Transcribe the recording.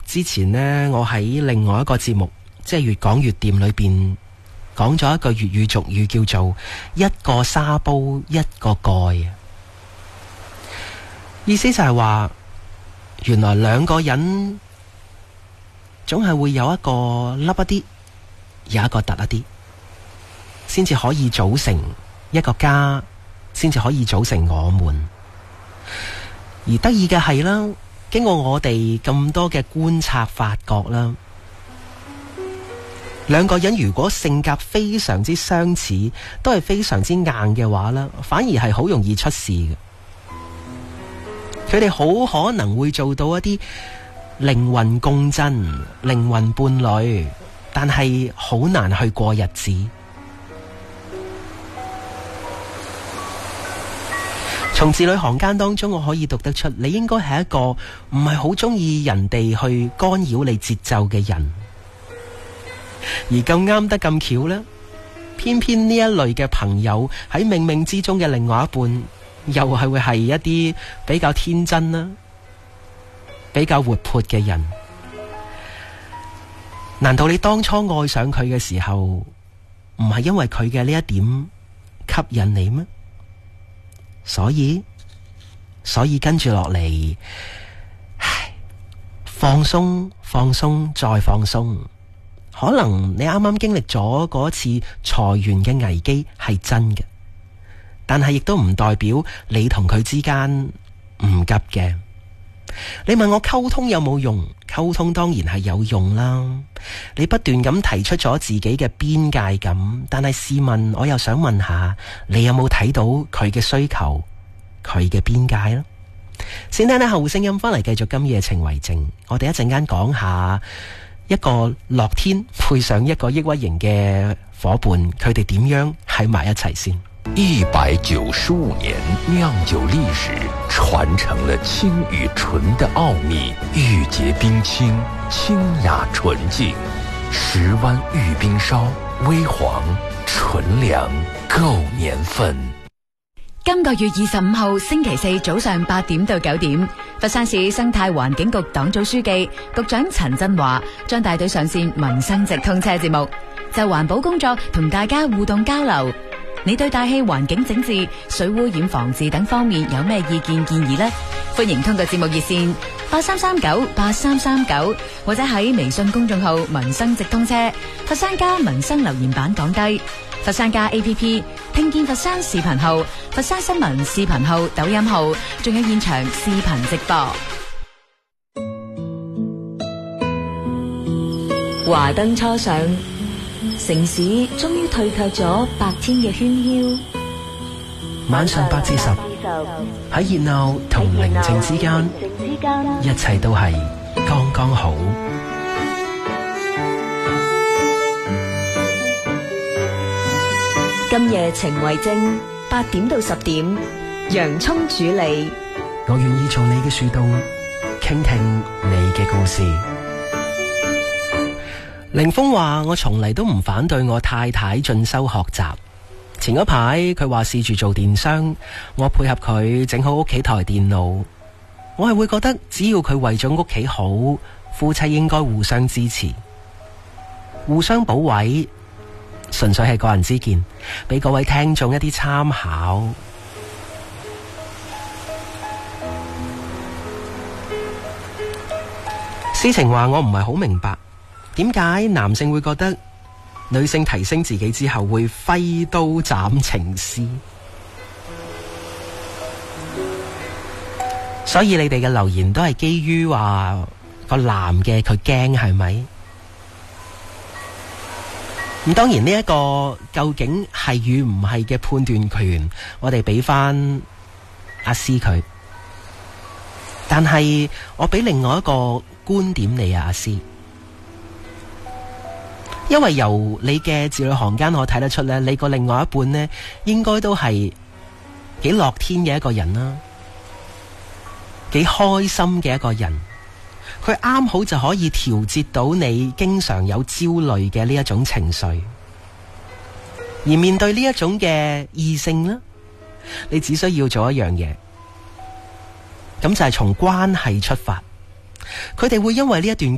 之前呢，我喺另外一個節目，即係越講越掂裏邊講咗一個粵語俗語，叫做一個沙煲一個蓋，意思就係話原來兩個人總係會有一個凹一啲，有一個凸一啲，先至可以組成一個家，先至可以組成我們。而得意嘅係啦，經過我哋咁多嘅觀察發覺啦，兩個人如果性格非常之相似，都係非常之硬嘅話啦，反而係好容易出事嘅。佢哋好可能會做到一啲靈魂共振、靈魂伴侶，但係好難去過日子。從字裏行間當中，我可以讀得出，你應該係一個唔係好中意人哋去干擾你節奏嘅人。而咁啱得咁巧呢，偏偏呢一類嘅朋友喺冥冥之中嘅另外一半，又係會係一啲比較天真啦、比較活潑嘅人。難道你當初愛上佢嘅時候，唔係因為佢嘅呢一點吸引你咩？所以跟住落嚟，放鬆放鬆再放鬆。可能你啱啱經歷咗嗰次財源嘅危機係真嘅，但係亦都唔代表你同佢之間唔急嘅。你問我溝通有冇用？溝通當然係有用啦。你不斷咁提出咗自己嘅邊界感，但係試問，我又想問下，你有冇睇到佢嘅需求，佢嘅邊界呢？先聽聽後聲音翻嚟，繼續今夜情為證。我哋一陣間講下一個樂天配上一個抑鬱型嘅伙伴，佢哋點樣喺埋一齊先。 195年釀酒歷史，傳承了清與純的奧秘，玉潔冰清，清雅純淨，10灣玉冰燒，微黃純糧，夠年份。 今個月25號星期四早上8點到9點，佛山市生態環境局黨組書記、局長陳振華將帶隊上線民生直通車節目，就環保工作同大家互動交流。你對大氣環境整治、水污染防治等方面有咩意見建議呢？歡迎通過節目熱線83398339或者喺微信公眾號民生直通車佛山家民生留言版講低。佛山家 APP 聽見佛山視頻號、佛山新聞視頻號、抖音號，仲有現場視頻直播。華燈初上，城市終於退卻咗白天嘅喧囂， 晚上8至10，喺熱鬧同寧靜之間，一切都係剛剛好。 今夜情為證，8點到10點，洋蔥主理。 我願意做你嘅樹洞，傾聽你嘅故事。凌峰話：我從嚟都唔反對我太太進修學習。前嗰排佢話試住做電商，我配合佢整好屋企台電腦。我係會覺得，只要佢為咗屋企好，夫妻應該互相支持，互相補位。純粹係個人之見，俾各位聽眾一啲參考。詩情話：我唔係好明白點解男性會覺得女性提升自己之後會揮刀斬情絲，所以你哋嘅留言都係基於話個男嘅佢驚係咪？咁當然呢一個究竟係與唔係嘅判斷權，我哋俾翻阿詩佢。但係我俾另外一個觀點你啊，阿詩，因為由你嘅字裏行間我睇得出咧，你個另外一半呢應該都係幾樂天嘅一個人啦，幾開心嘅一個人。佢啱好就可以調節到你經常有焦慮嘅呢一種情緒，而面對呢一種嘅異性呢，你只需要做一樣嘢，咁就係從關係出發，佢哋會因為呢一段